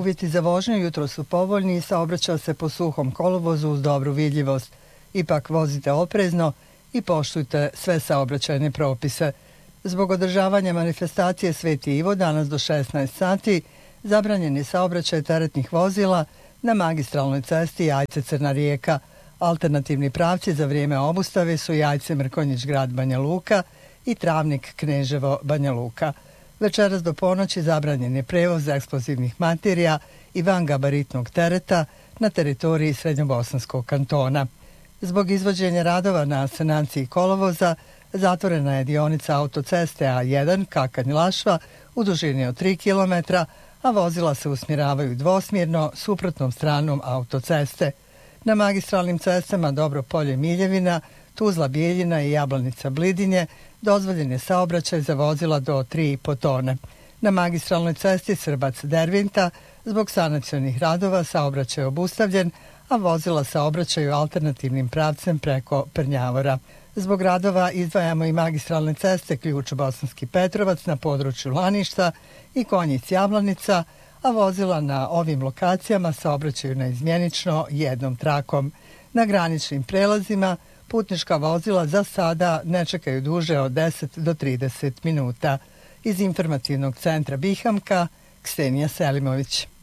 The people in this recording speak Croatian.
Uvjeti za vožnju jutro su povoljni i saobraća se po suhom kolovozu uz dobru vidljivost. Ipak vozite oprezno i poštujte sve saobraćajne propise. Zbog održavanja manifestacije Sveti Ivo danas do 16 sati zabranjen je saobraćaj teretnih vozila na magistralnoj cesti Jajce-Crna Rijeka. Alternativni pravci za vrijeme obustave su Jajce-Mrkonjić-Grad Banja Luka i Travnik-Kneževo Banja Luka. Večeras do ponoći zabranjen je prevoz eksplozivnih materija i vangabaritnog tereta na teritoriji Srednjobosanskog kantona. Zbog izvođenja radova na sanaciji kolovoza zatvorena je dionica autoceste A1 Kakanj-Lašva u dužini od 3 km, a vozila se usmjeravaju dvosmjerno suprotnom stranom autoceste. Na magistralnim cestama Dobro Polje-Miljevina, Tuzla-Bijeljina i Jablanica-Blidinje dozvoljen je saobraćaj za vozila do 3,5 tone. Na magistralnoj cesti Srbac-Dervinta zbog sanacionih radova saobraćaj je obustavljen, a vozila saobraćaju alternativnim pravcem preko Prnjavora. Zbog radova izdvajamo i magistralne ceste Ključ Bosanski Petrovac na području Laništa i Konjic-Jablanica, a vozila na ovim lokacijama saobraćaju neizmjenično jednom trakom. Na graničnim prelazima putnička vozila za sada ne čekaju duže od 10 do 30 minuta. Iz informativnog centra Bihamka, Ksenija Selimović.